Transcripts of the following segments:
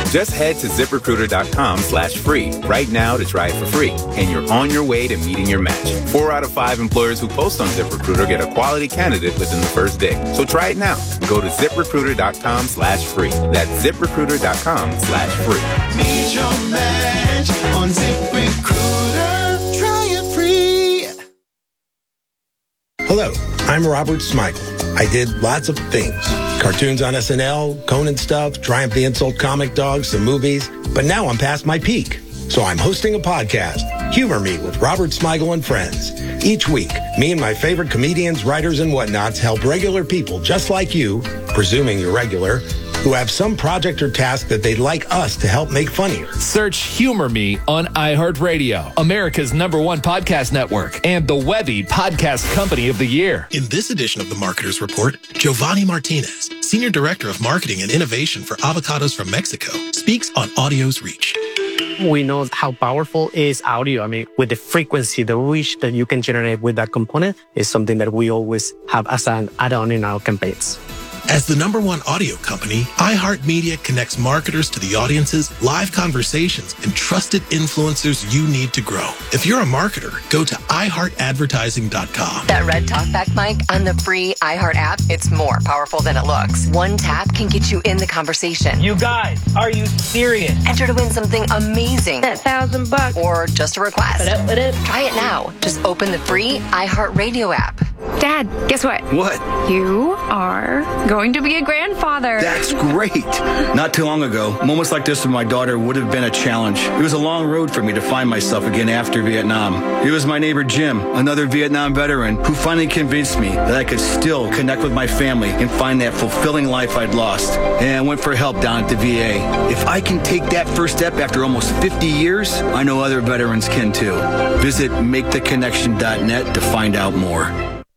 Just head to ZipRecruiter.com/free right now to try it for free, and you're on your way to meeting your match. 4 out of 5 employers who post on ZipRecruiter get a quality candidate within the first day. So try it now. Go to ZipRecruiter.com/free. That's ZipRecruiter.com/free. Meet your match on ZipRecruiter. Try it free. Hello, I'm Robert Smigel. I did lots of things. Cartoons on SNL, Conan stuff, Triumph the Insult comic dogs, some movies. But now I'm past my peak. So I'm hosting a podcast, Humor Me with Robert Smigel and Friends. Each week, me and my favorite comedians, writers, and whatnots help regular people just like you, presuming you're regular, who have some project or task that they'd like us to help make funnier. Search Humor Me on iHeartRadio, America's #1 podcast network, and the Webby Podcast Company of the Year. In this edition of the Marketer's Report, Giovanni Martinez, Senior Director of Marketing and Innovation for Avocados from Mexico, speaks on audio's reach. We know how powerful is audio. I mean, with the frequency, the reach that you can generate with that component is something that we always have as an add-on in our campaigns. As the #1 audio company, iHeartMedia connects marketers to the audiences, live conversations, and trusted influencers you need to grow. If you're a marketer, go to iHeartAdvertising.com. That red talkback mic on the free iHeart app, it's more powerful than it looks. One tap can get you in the conversation. You guys, are you serious? Enter to win something amazing. That $1,000. Or just a request. Try it now. Just open the free iHeartRadio app. Dad, guess what? What? You are going to be a grandfather. That's great. Not too long ago, moments like this with my daughter would have been a challenge. It was a long road for me to find myself again after Vietnam. It was my neighbor Jim, another Vietnam veteran, who finally convinced me that I could still connect with my family and find that fulfilling life I'd lost. And I went for help down at the VA. If I can take that first step after almost 50 years, I know other veterans can too. Visit MakeTheConnection.net to find out more.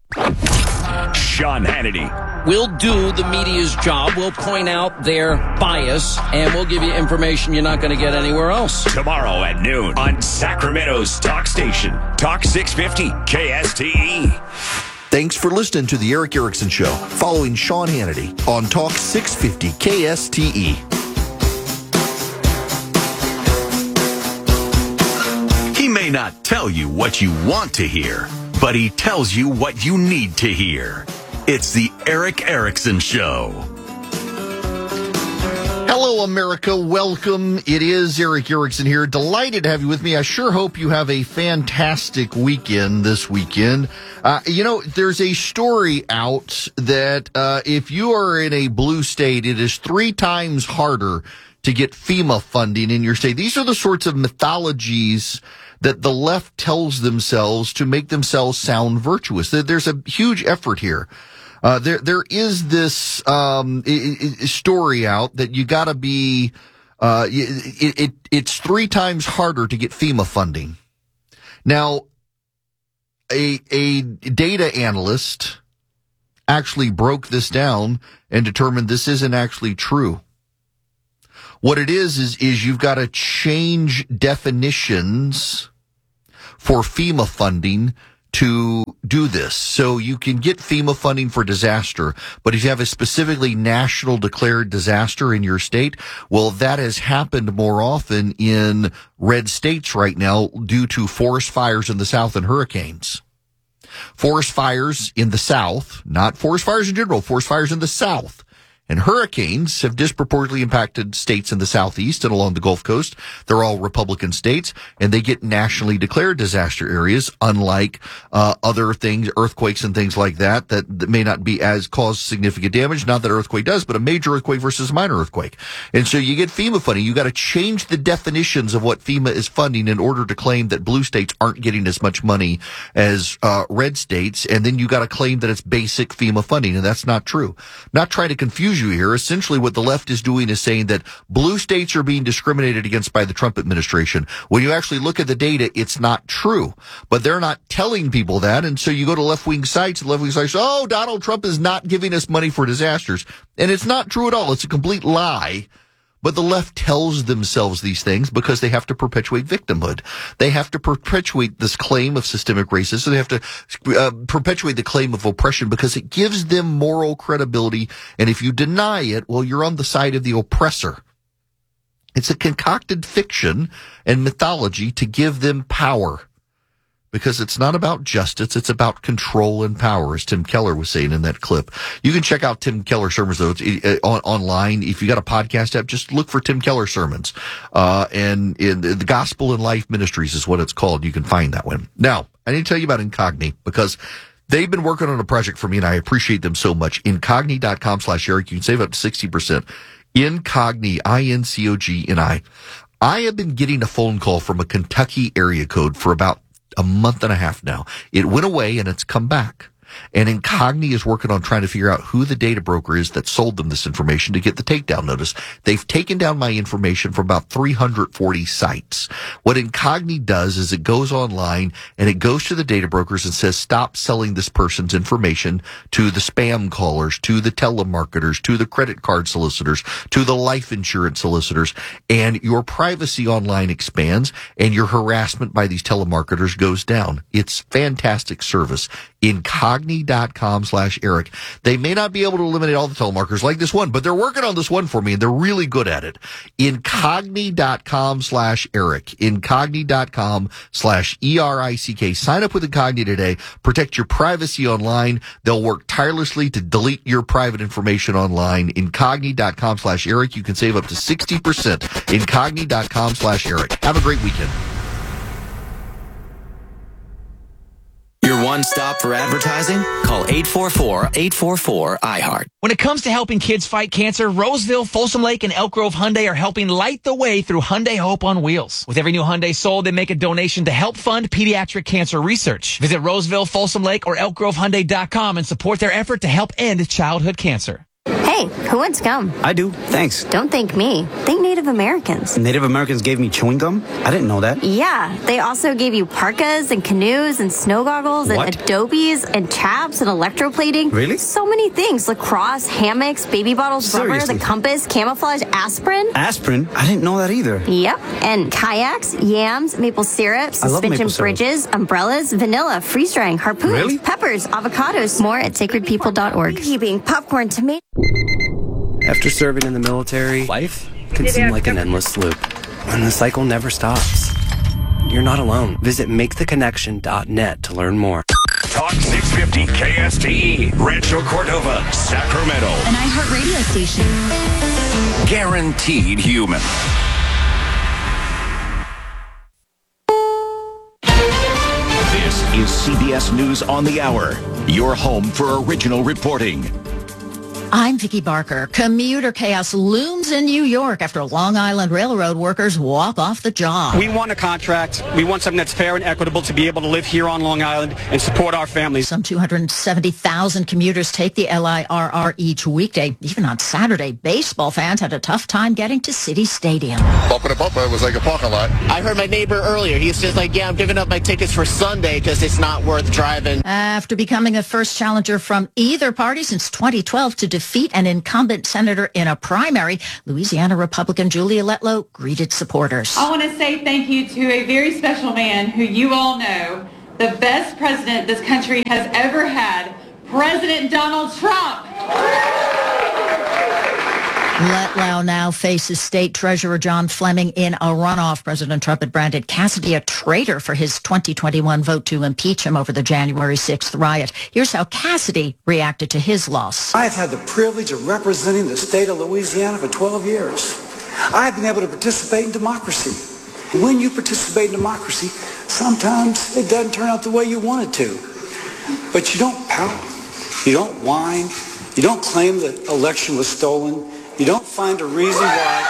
Sean Hannity. We'll do the media's job. We'll point out their bias, and we'll give you information you're not going to get anywhere else. Tomorrow at noon on Sacramento's Talk Station, Talk 650 KSTE. Thanks for listening to The Eric Erickson Show, following Sean Hannity on Talk 650 KSTE. He may not tell you what you want to hear, but he tells you what you need to hear. It's the Eric Erickson Show. Hello, America. Welcome. It is Eric Erickson here. Delighted to have you with me. I sure hope you have a fantastic weekend this weekend. There's a story out that if you are in a blue state, it is 3 times harder to get FEMA funding in your state. These are the sorts of mythologies that the left tells themselves to make themselves sound virtuous. There's a huge effort here. There is this story out that you got to be. It's 3 times harder to get FEMA funding. Now, a data analyst actually broke this down and determined this isn't actually true. What it is you've got to change definitions for FEMA funding to do this. So you can get FEMA funding for disaster, but if you have a specifically national declared disaster in your state, well, that has happened more often in red states right now due to forest fires in the South and hurricanes. Forest fires in the South, not forest fires in general, forest fires in the South. And hurricanes have disproportionately impacted states in the Southeast and along the Gulf Coast. They're all Republican states, and they get nationally declared disaster areas, unlike other things, earthquakes and things like that may not be as cause significant damage. Not that earthquake does, but a major earthquake versus a minor earthquake. And so you get FEMA funding. You got to change the definitions of what FEMA is funding in order to claim that blue states aren't getting as much money as red states, and then you got to claim that it's basic FEMA funding, and that's not true. Not trying to confuse you here. Essentially what the left is doing is saying that blue states are being discriminated against by the Trump administration. When you actually look at the data, it's not true. But they're not telling people that, and so you go to left-wing sites, and left-wing sites, oh, Donald Trump is not giving us money for disasters. And it's not true at all. It's a complete lie. But the left tells themselves these things because they have to perpetuate victimhood. They have to perpetuate this claim of systemic racism. They have to perpetuate the claim of oppression because it gives them moral credibility. And if you deny it, well, you're on the side of the oppressor. It's a concocted fiction and mythology to give them power. Because it's not about justice, it's about control and power, as Tim Keller was saying in that clip. You can check out Tim Keller sermons, though, online. If you got a podcast app, just look for Tim Keller sermons. And in the Gospel and Life Ministries is what it's called. You can find that one. Now, I need to tell you about Incogni, because they've been working on a project for me, and I appreciate them so much. Incogni.com/Eric. You can save up to 60%. Incogni, INCOGNI. I have been getting a phone call from a Kentucky area code for about a month and a half now. It went away and it's come back. And Incogni is working on trying to figure out who the data broker is that sold them this information to get the takedown notice. They've taken down my information from about 340 sites. What Incogni does is it goes online and it goes to the data brokers and says, stop selling this person's information to the spam callers, to the telemarketers, to the credit card solicitors, to the life insurance solicitors. And your privacy online expands and your harassment by these telemarketers goes down. It's fantastic service. Incogni.com/Eric. They may not be able to eliminate all the telemarketers like this one, but they're working on this one for me, and they're really good at it. Incogni.com/Eric. Incogni.com/ERICK. Sign up with Incogni today. Protect your privacy online. They'll work tirelessly to delete your private information online. Incogni.com/Eric. You can save up to 60%. Incogni.com/Eric. Have a great weekend. Your one stop for advertising? Call 844-844-iHeart. When it comes to helping kids fight cancer, Roseville, Folsom Lake, and Elk Grove Hyundai are helping light the way through Hyundai Hope on Wheels. With every new Hyundai sold, they make a donation to help fund pediatric cancer research. Visit Roseville, Folsom Lake, or ElkGroveHyundai.com and support their effort to help end childhood cancer. Hey, who wants gum? I do, thanks. Don't thank me. Thank Native Americans. Native Americans gave me chewing gum? I didn't know that. Yeah, they also gave you parkas and canoes and snow goggles What? and adobes and chaps and electroplating. Really? So many things. Lacrosse, hammocks, baby bottles, Seriously? rubber, the compass, camouflage, aspirin. Aspirin? I didn't know that either. Yep. And kayaks, yams, maple syrup, I love suspension maple syrup. bridges, umbrellas, vanilla, freeze drying, harpoons, Really? peppers, avocados. More at sacredpeople.org. Keeping popcorn, tomato. After serving in the military, life can seem like an endless loop, and the cycle never stops. You're not alone. Visit maketheconnection.net to learn more. Talk 650 KSTE, Rancho Cordova, Sacramento. An iHeart radio station. Guaranteed human. This is CBS News on the Hour, your home for original reporting. I'm Vicki Barker. Commuter chaos looms in New York after Long Island Railroad workers walk off the job. We want a contract. We want something that's fair and equitable to be able to live here on Long Island and support our families. Some 270,000 commuters take the LIRR each weekday. Even on Saturday, baseball fans had a tough time getting to City Stadium. Bumper to bumper, it was like a parking lot. I heard my neighbor earlier. He's just like, yeah, I'm giving up my tickets for Sunday because it's not worth driving. After becoming the first challenger from either party since 2012 to defeat an incumbent senator in a primary, Louisiana Republican Julia Letlow greeted supporters. I want to say thank you to a very special man who you all know, the best president this country has ever had, President Donald Trump. Letlow now faces State Treasurer John Fleming in a runoff. President Trump had branded Cassidy a traitor for his 2021 vote to impeach him over the January 6th riot. Here's how Cassidy reacted to his loss. I've had the privilege of representing the state of Louisiana for 12 years. I've been able to participate in democracy. And when you participate in democracy, sometimes it doesn't turn out the way you want it to. But you don't pout. You don't whine. You don't claim the election was stolen. You don't find a reason why.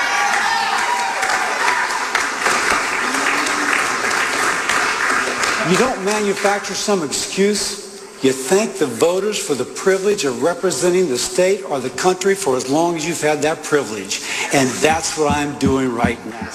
You don't manufacture some excuse. You thank the voters for the privilege of representing the state or the country for as long as you've had that privilege. And that's what I'm doing right now.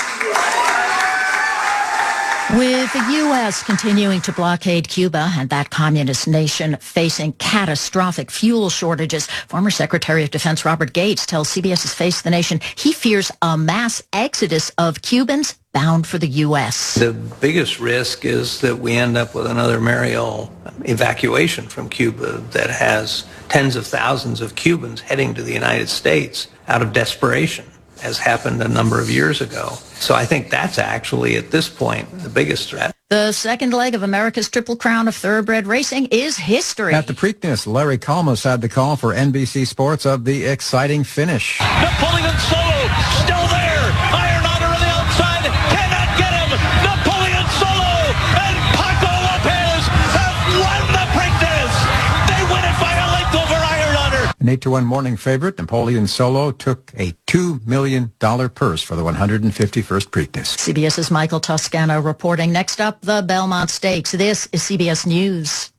With the U.S. continuing to blockade Cuba and that communist nation facing catastrophic fuel shortages, former Secretary of Defense Robert Gates tells CBS's Face the Nation he fears a mass exodus of Cubans bound for the U.S. The biggest risk is that we end up with another Mariel evacuation from Cuba that has tens of thousands of Cubans heading to the United States out of desperation. as happened a number of years ago. So I think that's actually, at this point, the biggest threat. The second leg of America's Triple Crown of Thoroughbred Racing is history. At the Preakness, Larry Kalmus had the call for NBC Sports of the exciting finish. Napoleon Solo still there. Iron Honor on the outside. Cannot get him. Napoleon Solo and Paco Lopez have won the Preakness. They win it by a length over Iron Honor. An 8-1 morning favorite, Napoleon Solo took a $2 million purse for the 151st Preakness. CBS's Michael Toscano reporting. Next up, the Belmont Stakes. This is CBS News.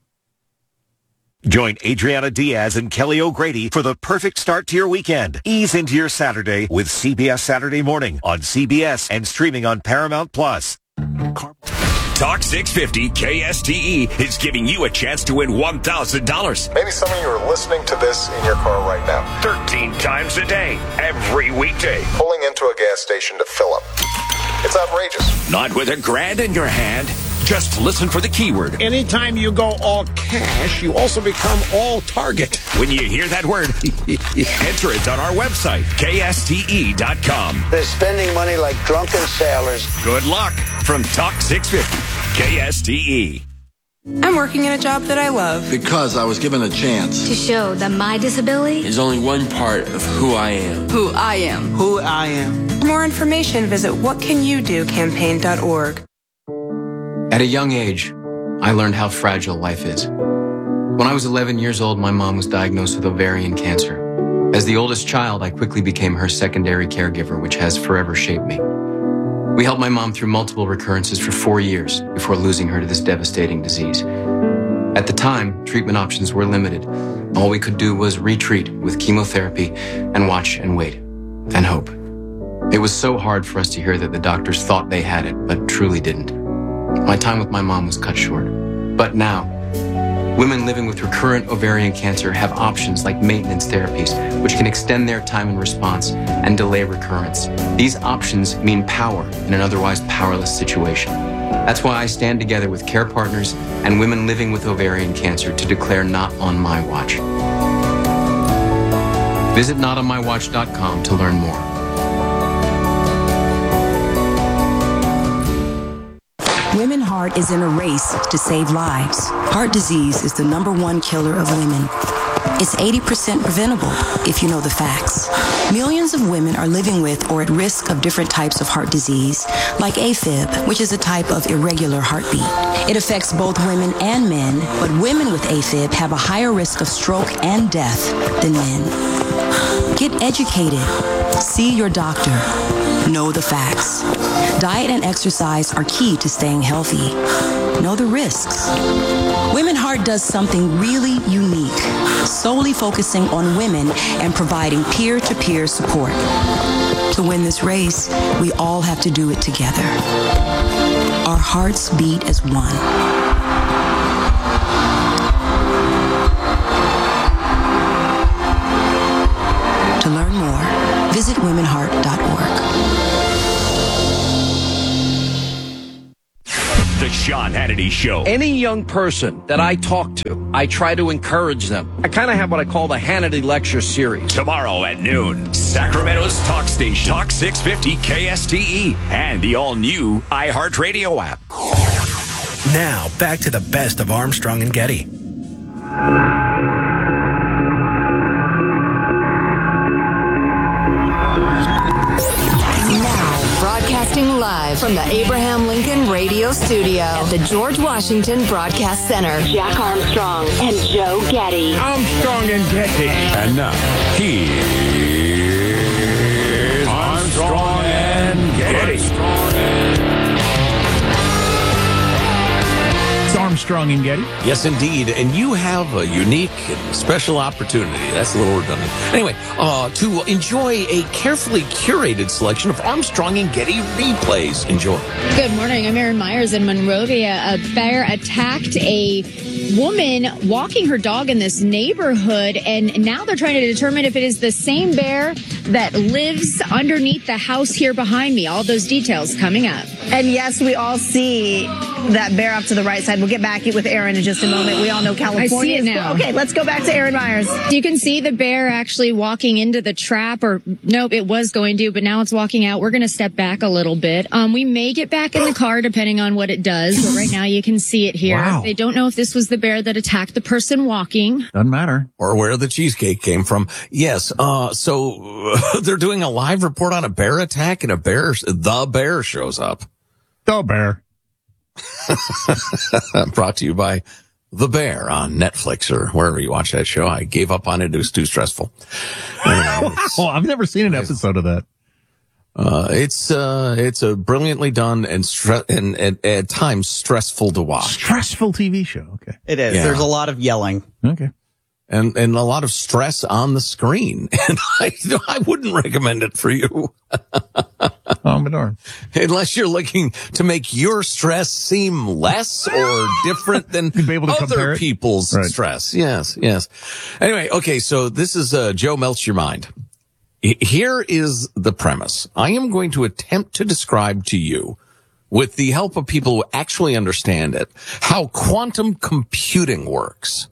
Join Adriana Diaz and Kelly O'Grady for the perfect start to your weekend. Ease into your Saturday with CBS Saturday Morning on CBS and streaming on Paramount Plus. Talk 650 KSTE is giving you a chance to win $1,000. Maybe some of you are listening to this in your car right now. 13 times a day, every weekday. Pulling into a gas station to fill up. It's outrageous. Not with $1,000 in your hand. Just listen for the keyword. Anytime you go all cash, you also become all target. When you hear that word, enter it on our website, KSTE.com. They're spending money like drunken sailors. Good luck from Talk 650, KSTE. I'm working in a job that I love. Because I was given a chance. To show that my disability is only one part of who I am. Who I am. Who I am. For more information, visit whatcanyoudocampaign.org. At a young age, I learned how fragile life is. When I was 11 years old, my mom was diagnosed with ovarian cancer. As the oldest child, I quickly became her secondary caregiver, which has forever shaped me. We helped my mom through multiple recurrences for 4 years before losing her to this devastating disease. At the time, treatment options were limited. All we could do was retreat with chemotherapy and watch and wait and hope. It was so hard for us to hear that the doctors thought they had it, but truly didn't. My time with my mom was cut short. But now, women living with recurrent ovarian cancer have options like maintenance therapies, which can extend their time in response and delay recurrence. These options mean power in an otherwise powerless situation. That's why I stand together with care partners and women living with ovarian cancer to declare Not on My Watch. Visit notonmywatch.com to learn more. Women Heart is in a race to save lives. Heart disease is the #1 killer of women. It's 80% preventable if you know the facts. Millions of women are living with or at risk of different types of heart disease, like AFib, which is a type of irregular heartbeat. It affects both women and men, but women with AFib have a higher risk of stroke and death than men. Get educated. See your doctor. Know the facts. Diet and exercise are key to staying healthy. Know the risks. Women Heart does something really unique, solely focusing on women and providing peer-to-peer support. To win this race, we all have to do it together. Our hearts beat as one. To learn more, visit womenheart.org. The Sean Hannity Show. Any young person that I talk to, I try to encourage them. I kind of have what I call the Hannity Lecture Series. Tomorrow at noon, Sacramento's talk station, Talk 650 KSTE, and the all-new iHeartRadio app. Now, back to the best of Armstrong and Getty. Broadcasting live from the Abraham Lincoln Radio Studio at the George Washington Broadcast Center. Jack Armstrong and Joe Getty. Armstrong and Getty. And now, here's Armstrong and Getty. It's Armstrong and Getty. Yes, indeed. And you have a unique and special opportunity. That's a little redundant. Anyway, to enjoy a carefully curated selection of Armstrong and Getty replays. Enjoy. Good morning. I'm Erin Myers in Monrovia. A bear attacked a woman walking her dog in this neighborhood, and now they're trying to determine if it is the same bear that lives underneath the house here behind me. All those details coming up. And yes, we all see that bear up to the right side. We'll get back with Aaron in just a moment. We all know California. I see it now. Okay, let's go back to Aaron Myers. You can see the bear actually walking into the trap, or nope, it was going to, but now it's walking out. We're going to step back a little bit. We may get back in the car depending on what it does, but right now you can see it here. Wow. They don't know if this was the bear that attacked the person walking. Doesn't matter. Or where the cheesecake came from. Yes. So they're doing a live report on a bear attack, and the bear shows up. The bear. Brought to you by The Bear on Netflix or wherever you watch that show. I gave up on it. It was too stressful. Well, I've never seen an episode of that. It's a brilliantly done and at times stressful to watch. Stressful TV show. Okay. It is. Yeah. There's a lot of yelling. Okay. And a lot of stress on the screen. And I wouldn't recommend it for you. Oh, darn. Unless you're looking to make your stress seem less or different than be able to other people's stress. Yes. Anyway, okay, so this is Joe Melts Your Mind. Here is the premise. I am going to attempt to describe to you, with the help of people who actually understand it, how quantum computing works.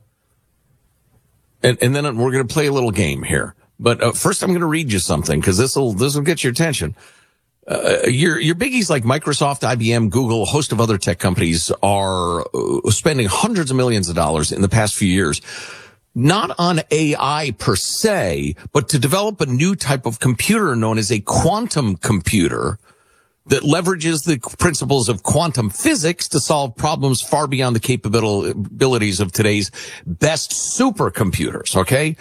And then we're going to play a little game here. But first I'm going to read you something, because this will get your attention. Your biggies like Microsoft, IBM, Google, a host of other tech companies are spending hundreds of millions of dollars in the past few years, not on AI per se, but to develop a new type of computer known as a quantum computer that leverages the principles of quantum physics to solve problems far beyond the capabilities of today's best supercomputers, okay?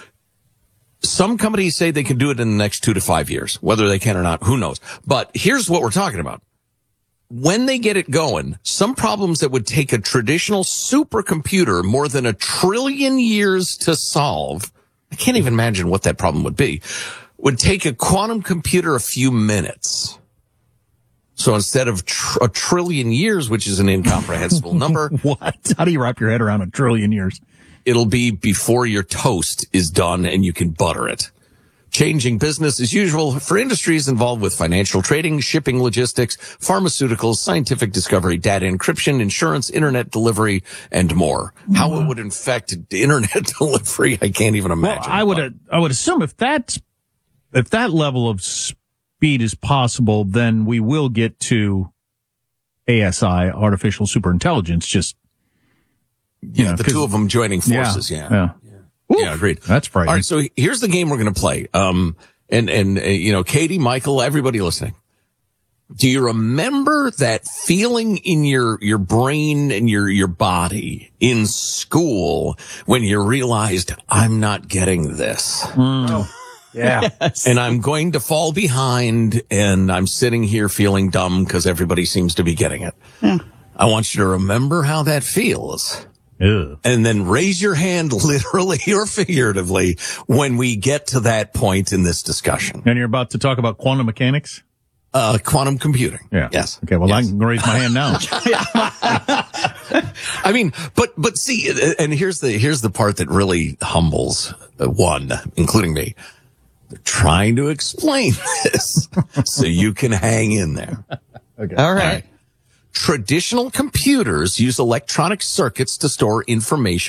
Some companies say they can do it in the next 2 to 5 years. Whether they can or not, who knows? But here's what we're talking about. When they get it going, some problems that would take a traditional supercomputer more than 1 trillion years to solve, I can't even imagine what that problem would be, would take a quantum computer a few minutes. So instead of 1 trillion years, which is an incomprehensible number. What? How do you wrap your head around 1 trillion years? It'll be before your toast is done and you can butter it. Changing business as usual for industries involved with financial trading, shipping, logistics, pharmaceuticals, scientific discovery, data encryption, insurance, internet delivery, and more. How it would affect internet delivery, I can't even imagine. Well, I would assume if that level of speed is possible, then we will get to ASI, artificial superintelligence, just the two of them joining forces. Yeah, agreed. That's frightening. All right, so here's the game we're going to play. And Katie, Michael, everybody listening, do you remember that feeling in your brain and your body in school when you realized I'm not getting this? Yeah. Yes. And I'm going to fall behind, and I'm sitting here feeling dumb because everybody seems to be getting it. Yeah. I want you to remember how that feels. Ew. And then raise your hand literally or figuratively when we get to that point in this discussion. And you're about to talk about quantum mechanics? Quantum computing. Yeah. Yes. Okay, well, yes. I can raise my hand now. I mean, but see, and here's the part that really humbles one, including me. They're trying to explain this so you can hang in there. Okay. All right. Traditional computers use electronic circuits to store information